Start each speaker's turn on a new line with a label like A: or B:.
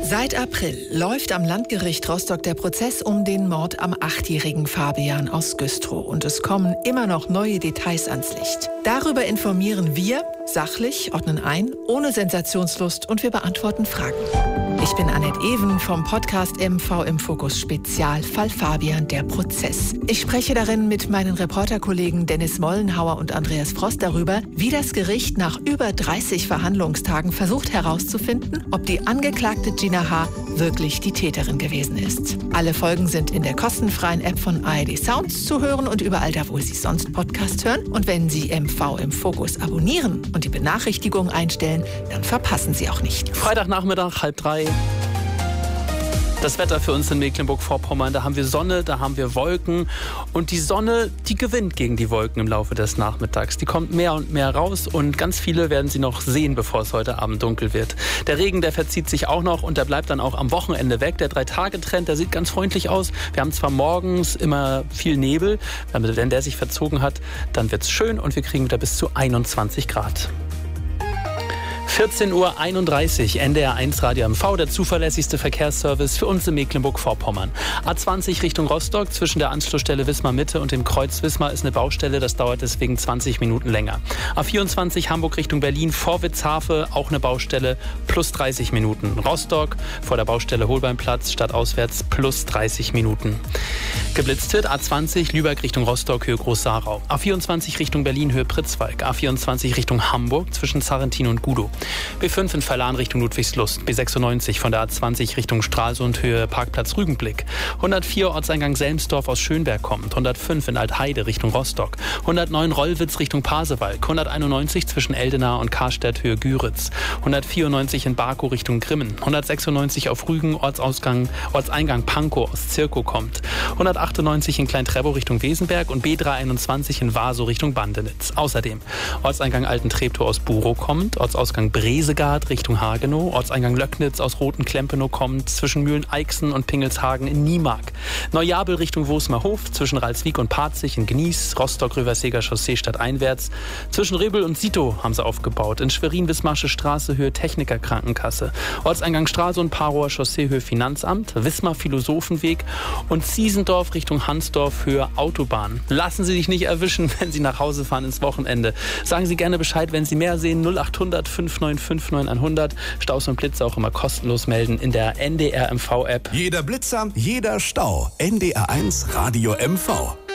A: Seit April läuft am Landgericht Rostock der Prozess um den Mord am 8-jährigen Fabian aus Güstrow. Und es kommen immer noch neue Details ans Licht. Darüber informieren wir, sachlich, ordnen ein, ohne Sensationslust und wir beantworten Fragen. Ich bin Annette Even vom Podcast MV im Fokus Spezial Fall Fabian, der Prozess. Ich spreche darin mit meinen Reporterkollegen Dennis Mollenhauer und Andreas Frost darüber, wie das Gericht nach über 30 Verhandlungstagen versucht herauszufinden, ob die Angeklagte Gina H. wirklich die Täterin gewesen ist. Alle Folgen sind in der kostenfreien App von ARD Sounds zu hören und überall da, wo Sie sonst Podcast hören. Und wenn Sie MV im Fokus abonnieren und die Benachrichtigung einstellen, dann verpassen Sie auch nicht.
B: Freitagnachmittag, 2:30. Das Wetter für uns in Mecklenburg-Vorpommern, da haben wir Sonne, da haben wir Wolken und die Sonne, die gewinnt gegen die Wolken im Laufe des Nachmittags. Die kommt mehr und mehr raus und ganz viele werden sie noch sehen, bevor es heute Abend dunkel wird. Der Regen, der verzieht sich auch noch und der bleibt dann auch am Wochenende weg. Der 3-Tage-Trend, der sieht ganz freundlich aus. Wir haben zwar morgens immer viel Nebel, wenn der sich verzogen hat, dann wird's schön und wir kriegen wieder bis zu 21 Grad. 14:31 Uhr, NDR 1 Radio MV, der zuverlässigste Verkehrsservice für uns in Mecklenburg-Vorpommern. A20 Richtung Rostock, zwischen der Anschlussstelle Wismar Mitte und dem Kreuz Wismar ist eine Baustelle, das dauert deswegen 20 Minuten länger. A24 Hamburg Richtung Berlin, vor Witzhafe, auch eine Baustelle, plus 30 Minuten. Rostock, vor der Baustelle Holbeinplatz, stadtauswärts, plus 30 Minuten. Geblitzt wird A20 Lübeck Richtung Rostock, Höhe Groß-Sarau. A24 Richtung Berlin, Höhe Pritzwalk. A24 Richtung Hamburg, zwischen Sarrentin und Gudow. B5 in Verlan Richtung Ludwigslust, B96 von der A20 Richtung Stralsund, Höhe Parkplatz Rügenblick, 104 Ortseingang Selmsdorf aus Schönberg kommt, 105 in Altheide Richtung Rostock, 109 Rollwitz Richtung Pasewalk, 191 zwischen Eldenau und Karstedt, Höhe Güritz, 194 in Barkow Richtung Grimmen, 196 auf Rügen, Ortseingang Pankow aus Zirkow kommt, 198 in Klein-Treptow Richtung Wesenberg und B321 in Wasow Richtung Bandenitz. Außerdem Ortseingang Alten-Treptow aus Burow kommt, Ortsausgang Bresegard Richtung Hagenow, Ortseingang Löcknitz aus Roten-Klempenow kommt, zwischen Mühlen-Eichsen und Pingelshagen in Niemark. Neujabel Richtung Wosmerhof, zwischen Ralswiek und Parzig in Gnies, Rostock-Röverseger Chaussee stadteinwärts. Zwischen Rebel und Sito haben sie aufgebaut. In Schwerin-Wismarsche Straße, Höhe Techniker-Krankenkasse. Ortseingang Stralsund, Parower Chaussee, Höhe Finanzamt. Wismar-Philosophenweg und Ziesendorf Richtung Hansdorf, Höhe Autobahn. Lassen Sie sich nicht erwischen, wenn Sie nach Hause fahren ins Wochenende. Sagen Sie gerne Bescheid, wenn Sie mehr sehen. 0800 5959 100. Staus und Blitze auch immer kostenlos melden in der NDR MV-App.
C: Jeder Blitzer, jeder Stau. NDR 1 Radio MV.